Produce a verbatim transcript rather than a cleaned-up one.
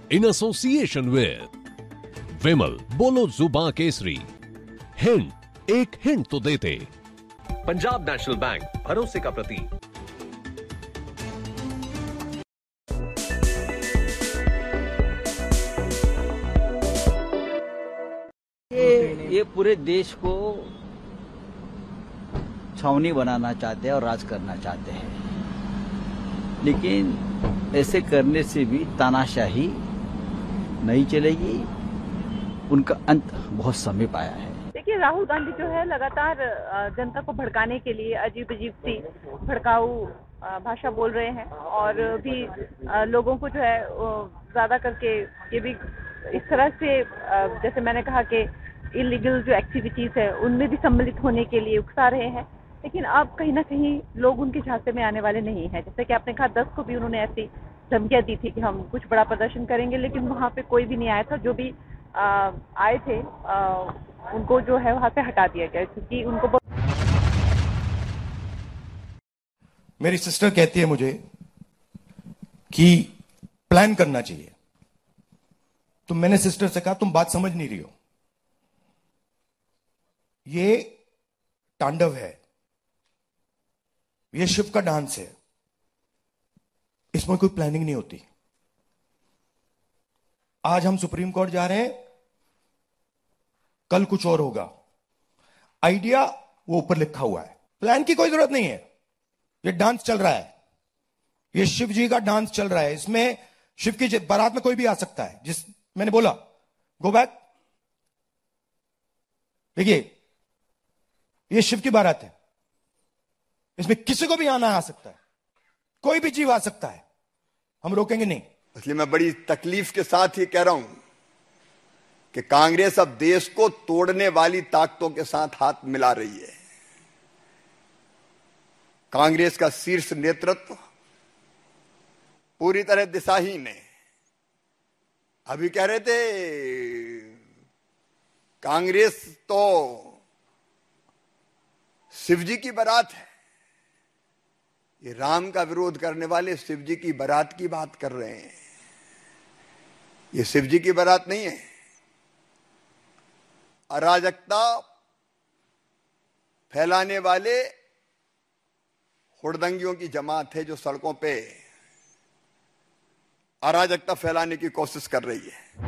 in association with विमल, बोलो जुबां Kesari. Hint, एक hint तो देते। पंजाब नेशनल बैंक, भरोसे का प्रतीक। ये ये पूरे देश को छावनी बनाना चाहते हैं और राज करना चाहते हैं, लेकिन ऐसे करने से भी तानाशाही नहीं चलेगी, उनका अंत बहुत समीप आया है। देखिए, राहुल गांधी जो है लगातार जनता को भड़काने के लिए अजीब अजीब सी भड़काऊ भाषा बोल रहे हैं और भी लोगों को जो है ज्यादा करके ये भी इस तरह से, जैसे मैंने कहा कि इलीगल जो एक्टिविटीज है उनमें भी सम्मिलित होने के लिए उकसा रहे हैं। लेकिन अब कहीं ना कहीं लोग उनके झांसे में आने वाले नहीं हैं। जैसे कि आपने कहा, दस को भी उन्होंने ऐसी धमकियां दी थी कि हम कुछ बड़ा प्रदर्शन करेंगे, लेकिन वहां पे कोई भी नहीं आया था। जो भी आ, आए थे आ, उनको जो है वहां से हटा दिया गया, क्योंकि उनको बहुत... मेरी सिस्टर कहती है मुझे कि प्लान करना चाहिए, तो मैंने सिस्टर से कहा तुम बात समझ नहीं रही हो, ये तांडव है, ये शिव का डांस है, इसमें कोई प्लानिंग नहीं होती। आज हम सुप्रीम कोर्ट जा रहे हैं, कल कुछ और होगा। आइडिया वो ऊपर लिखा हुआ है, प्लान की कोई जरूरत नहीं है। ये डांस चल रहा है, ये शिव जी का डांस चल रहा है, इसमें शिव की बारात में कोई भी आ सकता है। जिस मैंने बोला गो बैक, देखिए ये शिव की बारात है, इसमें किसी को भी आना आ सकता है, कोई भी जीव आ सकता है, हम रोकेंगे नहीं। इसलिए मैं बड़ी तकलीफ के साथ ये कह रहा हूं कि कांग्रेस अब देश को तोड़ने वाली ताकतों के साथ हाथ मिला रही है। कांग्रेस का शीर्ष नेतृत्व पूरी तरह दिशाहीन है। अभी कह रहे थे कांग्रेस तो शिवजी की बारात है, ये राम का विरोध करने वाले शिवजी की बारात की बात कर रहे हैं। ये शिवजी की बारात नहीं है। अराजकता फैलाने वाले हुड़दंगियों की जमात है जो सड़कों पे अराजकता फैलाने की कोशिश कर रही है।